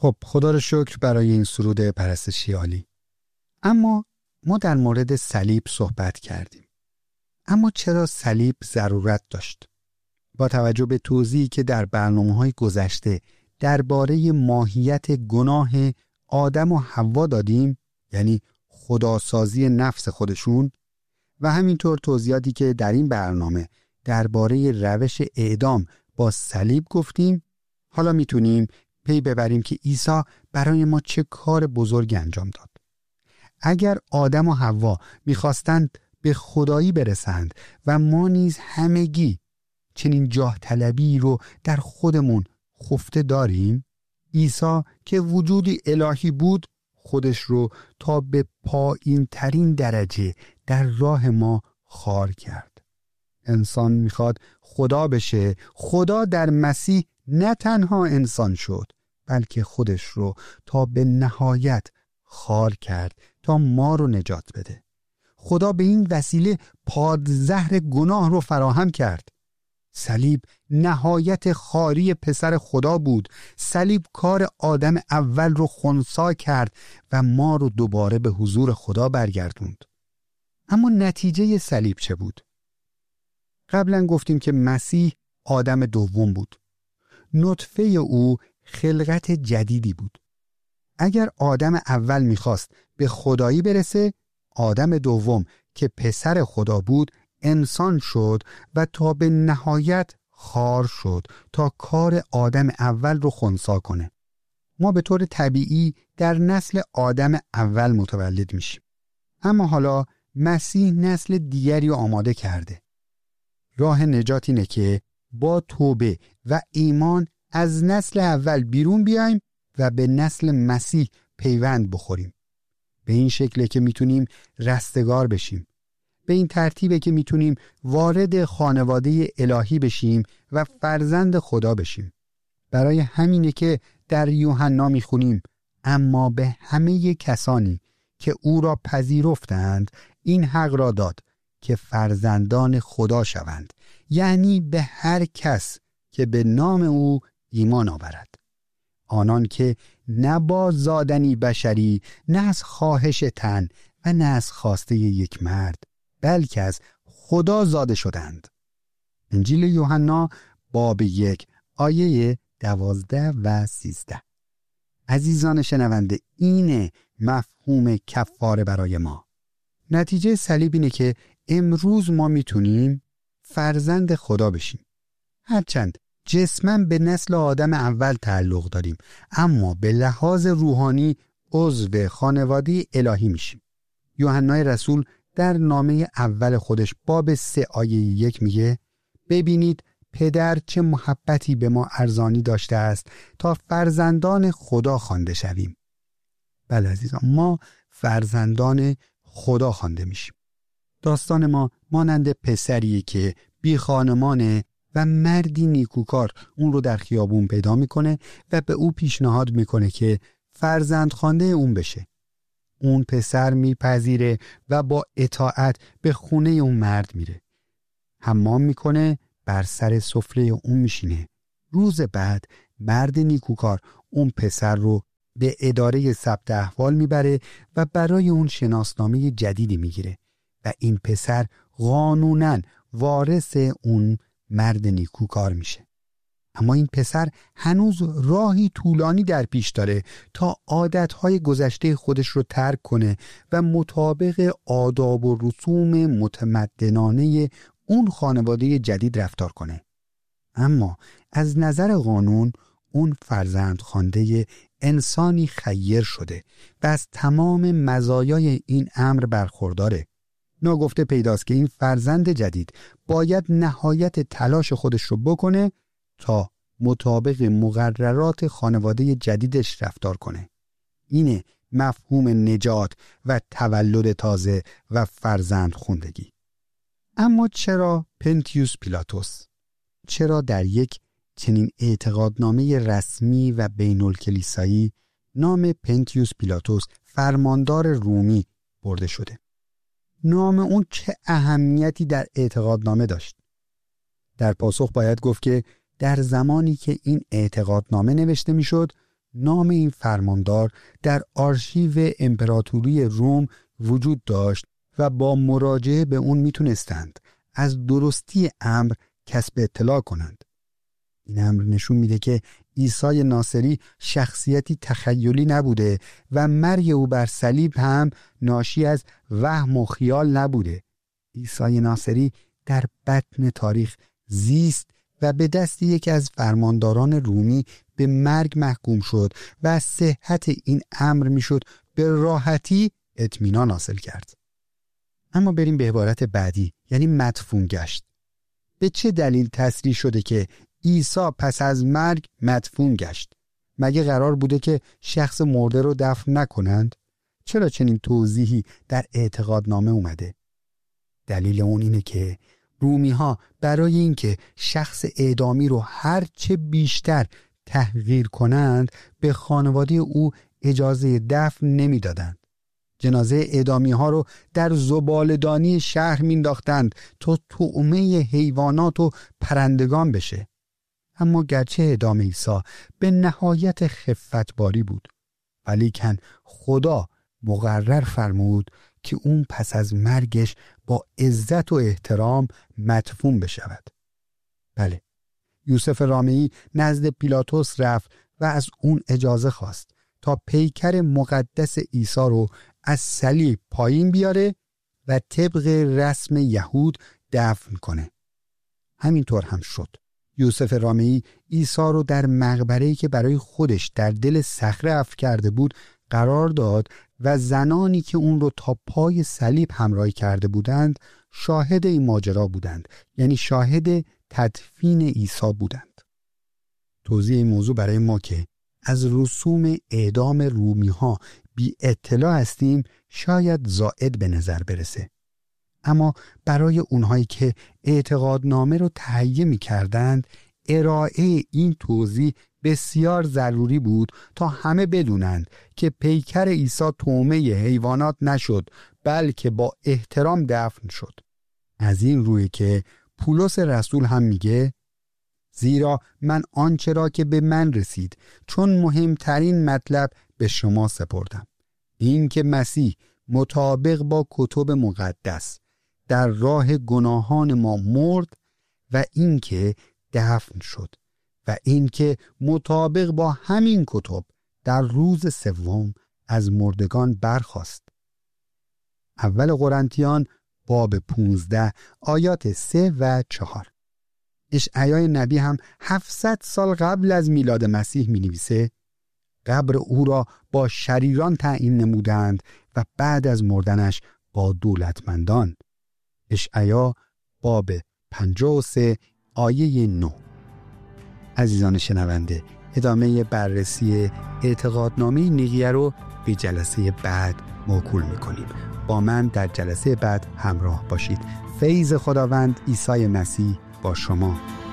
خب خدا رو شکر برای این سرود پرستشی عالی. اما ما در مورد صلیب صحبت کردیم. اما چرا صلیب ضرورت داشت؟ با توجه به توضیحی که در برنامه‌های گذشته درباره ماهیت گناه آدم و حوا دادیم، یعنی خداسازی نفس خودشون، و همینطور توضیحاتی که در این برنامه درباره روش اعدام با صلیب گفتیم، حالا میتونیم پی ببریم که عیسی برای ما چه کار بزرگی انجام داد. اگر آدم و حوا میخواستند به خدایی برسند و ما نیز همگی چنین جاه طلبی رو در خودمون خفته داریم، عیسی که وجودی الهی بود خودش رو تا به پایین ترین درجه در راه ما خار کرد. انسان میخواد خدا بشه. خدا در مسیح نه تنها انسان شد بلکه خودش رو تا به نهایت خار کرد تا ما رو نجات بده. خدا به این وسیله پادزهر گناه رو فراهم کرد. صلیب نهایت خاری پسر خدا بود. صلیب کار آدم اول رو خنثی کرد و ما رو دوباره به حضور خدا برگردوند. اما نتیجه صلیب چه بود؟ قبلا گفتیم که مسیح آدم دوم بود. نطفه او خلقت جدیدی بود. اگر آدم اول میخواست به خدایی برسه، آدم دوم که پسر خدا بود انسان شد و تا به نهایت خار شد تا کار آدم اول رو خنثی کنه. ما به طور طبیعی در نسل آدم اول متولد میشیم. اما حالا مسیح نسل دیگری رو آماده کرده. راه نجات اینه که با توبه و ایمان از نسل اول بیرون بیایم و به نسل مسیح پیوند بخوریم. به این شکله که میتونیم رستگار بشیم. به این ترتیبه که میتونیم وارد خانواده الهی بشیم و فرزند خدا بشیم. برای همینه که در یوحنا میخونیم اما به همه کسانی که او را پذیرفتند این حق را داد که فرزندان خدا شوند، یعنی به هر کس که به نام او ایمان آورد. آنان که نه با زادنی بشری، نه از خواهش تن و نه از خواسته یک مرد، بلکه از خدا زاده شدند. انجیل یوحنا باب 1 آیه 12 و 13. عزیزان شنونده، اینه مفهوم کفاره برای ما. نتیجه صلیب اینه که امروز ما میتونیم فرزند خدا بشیم. هرچند جسماً به نسل آدم اول تعلق داریم، اما به لحاظ روحانی عضو خانواده الهی میشیم. یوحنای رسول در نامه اول خودش باب 3 آیه 1 میگه ببینید پدر چه محبتی به ما ارزانی داشته است تا فرزندان خدا خوانده شویم. بله عزیزان، ما فرزندان خدا خوانده میشیم. داستان ما مانند پسریه که بی خانمانه و مردی نیکوکار اون رو در خیابون پیدا میکنه و به او پیشنهاد میکنه که فرزند خوانده اون بشه. اون پسر میپذیره و با اطاعت به خونه اون مرد میره. حمام میکنه، بر سر سفره اون میشینه. روز بعد مرد نیکوکار اون پسر رو به اداره ثبت احوال میبره و برای اون شناسنامه جدیدی میگیره و این پسر قانوناً وارث اون مرد نیکوکار میشه. اما این پسر هنوز راهی طولانی در پیش داره تا عادتهای گذشته خودش رو ترک کنه و مطابق آداب و رسوم متمدنانه اون خانواده جدید رفتار کنه. اما از نظر قانون اون فرزند خوانده انسانی خیر شده و از تمام مزایای این امر برخورداره. ناگفته پیداست که این فرزند جدید باید نهایت تلاش خودش رو بکنه تا مطابق مقررات خانواده جدیدش رفتار کنه. اینه مفهوم نجات و تولد تازه و فرزند خوندگی. اما چرا پنتیوس پیلاتوس؟ چرا در یک چنین اعتقادنامه رسمی و بین الکلیسایی نام پنتیوس پیلاتوس فرماندار رومی برده شده؟ نام اون چه اهمیتی در اعتقادنامه داشت؟ در پاسخ باید گفت که در زمانی که این اعتقادنامه نوشته میشد، نام این فرماندار در آرشیو امپراتوری روم وجود داشت و با مراجعه به اون میتونستند از درستی امر کسب اطلاع کنند. این امر نشون میده که عیسی ناصری شخصیتی تخیلی نبوده و مرگ او بر صلیب هم ناشی از وهم و خیال نبوده. عیسی ناصری در بطن تاریخ زیست و به دست یکی از فرمانداران رومی به مرگ محکوم شد و از صحت این امر میشد به راحتی اطمینان حاصل کرد. اما بریم به عبارت بعدی، یعنی مدفون گشت. به چه دلیل تصریح شده که عیسی پس از مرگ مدفون گشت؟ مگه قرار بوده که شخص مرده رو دفن نکنند؟ چرا چنین توضیحی در اعتقادنامه اومده؟ دلیل اون اینه که رومی ها برای اینکه شخص اعدامی رو هر چه بیشتر تحقیر کنند به خانواده او اجازه دفن نمیدادند. جنازه اعدامی ها رو در زباله‌دانی شهر مینداختند تا طعمه حیوانات و پرندگان بشه. اما گرچه اعدام عیسی به نهایت خفتباری بود، ولیکن خدا مقرر فرمود که اون پس از مرگش با عزت و احترام مدفون بشود. بله، یوسف رامئی نزد پیلاتوس رفت و از اون اجازه خواست تا پیکر مقدس عیسی رو از صلیب پایین بیاره و طبق رسم یهود دفن کنه. همینطور هم شد. یوسف رامئی عیسی رو در مقبره‌ای که برای خودش در دل صخره افکنده کرده بود قرار داد و زنانی که اون رو تا پای صلیب همراهی کرده بودند شاهد این ماجرا بودند، یعنی شاهد تدفین عیسی بودند. توضیح این موضوع برای ما که از رسوم اعدام رومی ها بی اطلاع هستیم شاید زائد به نظر برسه، اما برای اونهایی که اعتقادنامه رو تهیه می کردند ارائه این توضیح بسیار ضروری بود تا همه بدونند که پیکر عیسی طعمه حیوانات نشد بلکه با احترام دفن شد. از این روی که پولس رسول هم میگه زیرا من آنچه را که به من رسید چون مهمترین مطلب به شما سپردم، این که مسیح مطابق با کتب مقدس در راه گناهان ما مرد و این که دفن شد و این که مطابق با همین کتب در روز سوم از مردگان برخاست. اول قرنتیان باب 15 آیات 3 و 4. اشعیا نبی هم 700 سال قبل از میلاد مسیح می نویسه قبر او را با شریران تعیین نمودند و بعد از مردنش با دولتمندان. اشعیا باب 53 آیه 9. عزیزان شنونده، ادامه بررسی اعتقادنامه نیقیه رو به جلسه بعد موکول میکنیم. با من در جلسه بعد همراه باشید. فیض خداوند عیسی مسیح با شما.